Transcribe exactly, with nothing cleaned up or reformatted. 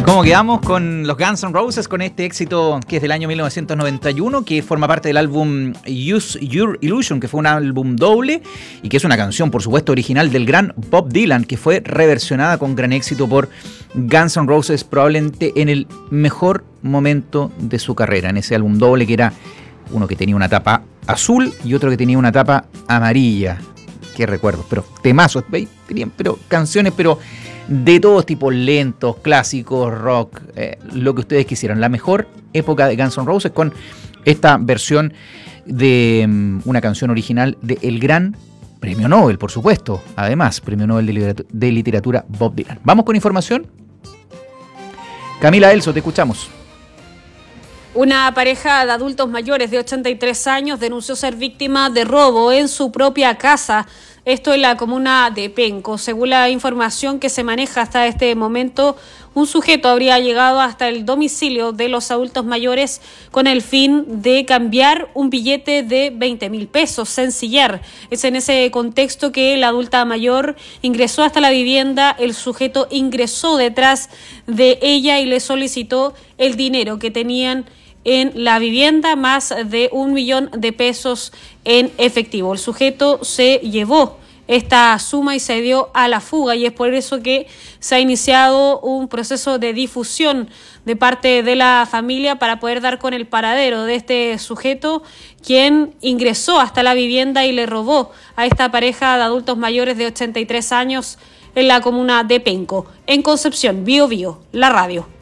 ¿Cómo quedamos con los Guns N' Roses, con este éxito que es del año mil novecientos noventa y uno, que forma parte del álbum Use Your Illusion, que fue un álbum doble y que es una canción, por supuesto, original del gran Bob Dylan, que fue reversionada con gran éxito por Guns N' Roses, probablemente en el mejor momento de su carrera, en ese álbum doble que era uno que tenía una tapa azul y otro que tenía una tapa amarilla. Qué recuerdos, pero temazos, ¿veis? Tenían pero canciones, pero de todos tipos, lentos, clásicos, rock, eh, lo que ustedes quisieran. La mejor época de Guns N' Roses con esta versión de um, una canción original de el gran Premio Nobel, por supuesto. Además, Premio Nobel de Literatura, de Literatura Bob Dylan. ¿Vamos con información? Camila Elso, te escuchamos. Una pareja de adultos mayores de ochenta y tres años denunció ser víctima de robo en su propia casa. Esto en la comuna de Penco. Según la información que se maneja hasta este momento, un sujeto habría llegado hasta el domicilio de los adultos mayores con el fin de cambiar un billete de veinte mil pesos, sencillar. Es en ese contexto que la adulta mayor ingresó hasta la vivienda, el sujeto ingresó detrás de ella y le solicitó el dinero que tenían en la vivienda, más de un millón de pesos en efectivo. El sujeto se llevó esta suma y se dio a la fuga, y es por eso que se ha iniciado un proceso de difusión de parte de la familia para poder dar con el paradero de este sujeto, quien ingresó hasta la vivienda y le robó a esta pareja de adultos mayores de ochenta y tres años en la comuna de Penco. En Concepción, Bío Bío, la radio.